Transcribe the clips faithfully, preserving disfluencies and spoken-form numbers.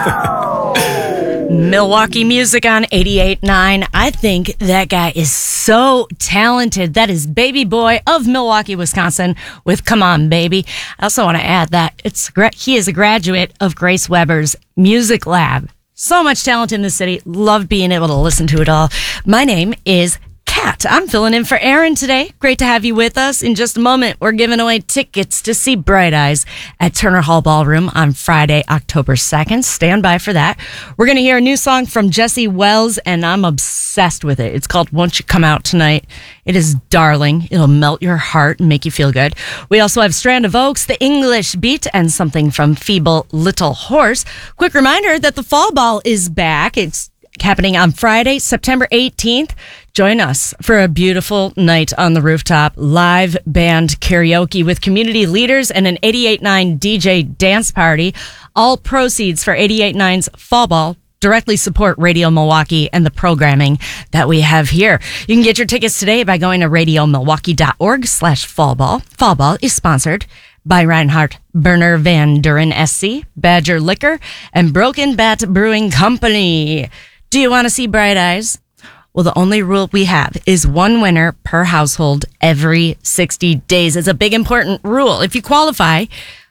Milwaukee music on eighty-eight point nine. I think that guy is so talented. That is Baby Boy of Milwaukee, Wisconsin with Come On Baby. I also want to add that it's he is a graduate of Grace Weber's Music Lab. So much talent in the city. Love being able to listen to it all. My name is Kat. I'm filling in for Aaron today. Great to have you with us. In just a moment, we're giving away tickets to see Bright Eyes at Turner Hall Ballroom on Friday, October second. Stand by for that. We're going to hear a new song from Jesse Wells, and I'm obsessed with it. It's called Won't You Come Out Tonight. It is darling. It'll melt your heart and make you feel good. We also have Strand of Oaks, The English Beat, and something from Feeble Little Horse. Quick reminder that the Fall Ball is back. It's happening on Friday, September eighteenth. Join us for a beautiful night on the rooftop. Live band karaoke with community leaders and an eighty-eight point nine D J dance party. All proceeds for eighty-eight point nine's Fall Ball directly support Radio Milwaukee and the programming that we have here. You can get your tickets today by going to radiomilwaukee.org slash fallball. Fall Ball is sponsored by Reinhardt Berner Van Duren S C, Badger Liquor, and Broken Bat Brewing Company. Do you want to see Bright Eyes? Well, the only rule we have is one winner per household every sixty days. It's a big, important rule. If you qualify,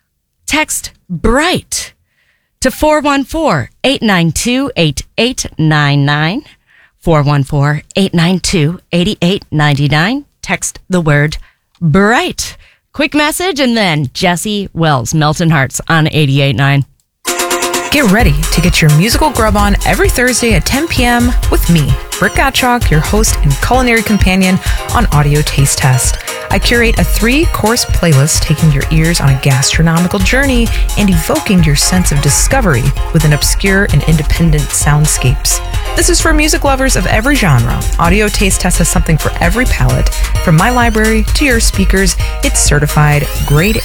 text BRIGHT to four one four, eight nine two, eight eight nine nine, four one four, eight nine two, eight eight nine nine. Text the word BRIGHT. Quick message, and then Jesse Wells, Melton Hearts on eighty-eight point nine. Get ready to get your musical grub on every Thursday at ten p.m. with me, Britt Gottschalk, your host and culinary companion on Audio Taste Test. I curate a three-course playlist taking your ears on a gastronomical journey and evoking your sense of discovery within obscure and independent soundscapes. This is for music lovers of every genre. Audio Taste Test has something for every palate. From my library to your speakers, it's certified grade